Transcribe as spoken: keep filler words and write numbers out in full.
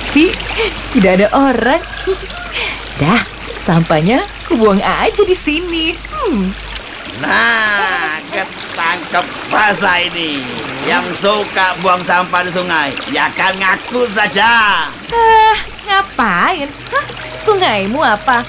sepi, tidak ada orang. Dah, sampahnya kubuang aja di sini. Hmm. Nah, ketangkep rasa ini. Yang suka buang sampah di sungai, ya kan ngaku saja. Ah, ngapain? Hah? Sungaimu apa?